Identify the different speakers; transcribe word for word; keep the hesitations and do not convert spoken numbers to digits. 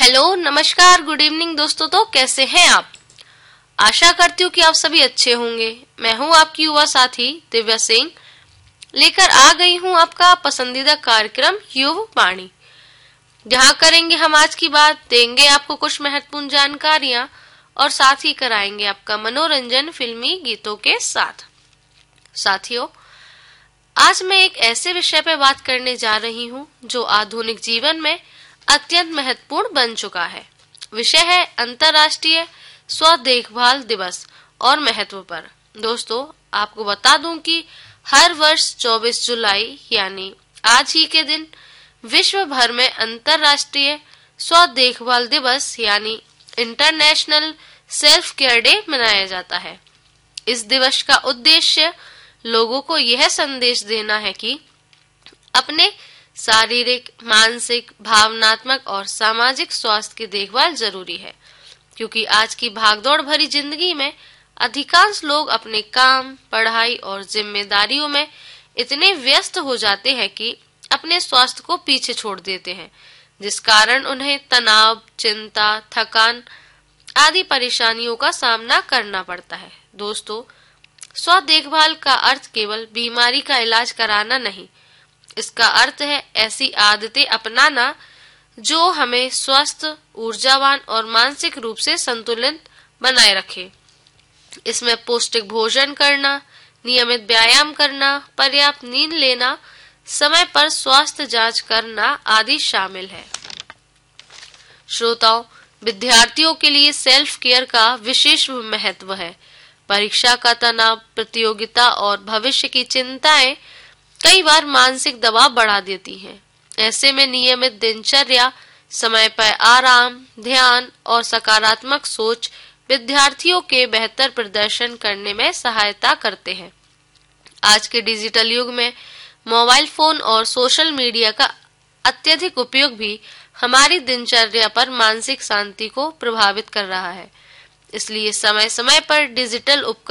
Speaker 1: Hello, नमस्कार, good evening दोस्तों। तो कैसे हैं आप? आशा करती हूँ कि आप सभी अच्छे होंगे। मैं हूँ आपकी युवा साथी दिव्या सिंह, लेकर आ गई हूँ आपका पसंदीदा कार्यक्रम युवा वाणी, जहाँ करेंगे हम आज की बात, देंगे आपको कुछ महत्वपूर्ण जानकारियां और साथ ही कराएंगे आपका मनोरंजन फिल्मी गीतों के साथ। साथियों, आज मैं एक ऐसे विषय पर बात करने जा रही हूँ जो आधुनिक जीवन में अत्यंत महत्वपूर्ण बन चुका है। विषय है अंतर्राष्ट्रीय स्व देखभाल दिवस और महत्व पर। दोस्तों, आपको बता दूं कि हर वर्ष चौबीस जुलाई यानी आज ही के दिन विश्व भर में अंतर्राष्ट्रीय स्व देखभाल दिवस यानी इंटरनेशनल सेल्फ केयर डे मनाया जाता है। इस दिवस का उद्देश्य लोगों को यह संदेश देना है कि अपने शारीरिक, मानसिक, भावनात्मक और सामाजिक स्वास्थ्य की देखभाल जरूरी है, क्योंकि आज की भागदौड़ भरी जिंदगी में अधिकांश लोग अपने काम, पढ़ाई और जिम्मेदारियों में इतने व्यस्त हो जाते हैं कि अपने स्वास्थ्य को पीछे छोड़ देते हैं, जिस कारण उन्हें तनाव, चिंता, थकान आदि परेशानियों का सामना करना पड़ता है। दोस्तों, स्व देखभाल का अर्थ केवल बीमारी का इलाज कराना नहीं, इसका अर्थ है ऐसी आदतें अपनाना जो हमें स्वस्थ, ऊर्जावान और मानसिक रूप से संतुलित बनाए रखे। इसमें पौष्टिक भोजन करना, नियमित व्यायाम करना, पर्याप्त नींद लेना, समय पर स्वास्थ्य जांच करना आदि शामिल है। श्रोताओं, विद्यार्थियों के लिए सेल्फ केयर का विशेष महत्व है। परीक्षा का तनाव, प्रतियोगिता और भविष्य की चिंताएं कई बार मानसिक दबाव बढ़ा देती हैं। ऐसे में नियमित दिनचर्या, समय पर आराम, ध्यान और सकारात्मक सोच विद्यार्थियों के बेहतर प्रदर्शन करने में सहायता करते हैं। आज के डिजिटल युग में मोबाइल फोन और सोशल मीडिया का अत्यधिक उपयोग भी हमारी दिनचर्या पर मानसिक शांति को प्रभावित कर रहा है। इसलिए समय समय पर डिजिटल उपकरण